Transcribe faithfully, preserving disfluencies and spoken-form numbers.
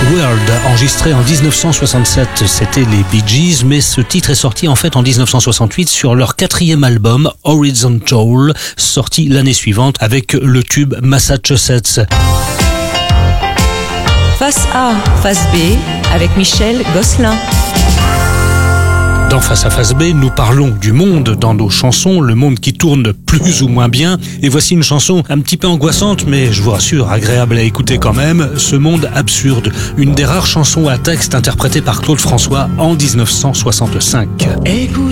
World, enregistré en dix-neuf cent soixante-sept, c'était les Bee Gees, mais ce titre est sorti en fait en dix-neuf cent soixante-huit sur leur quatrième album, Horizontal, sorti l'année suivante avec le tube Massachusetts. Face A, face B, avec Michel Gosselin. Dans Face à Face B, nous parlons du monde dans nos chansons, le monde qui tourne plus ou moins bien. Et voici une chanson un petit peu angoissante, mais je vous rassure, agréable à écouter quand même, Ce monde absurde, une des rares chansons à texte interprétée par Claude François en dix-neuf cent soixante-cinq. Écoute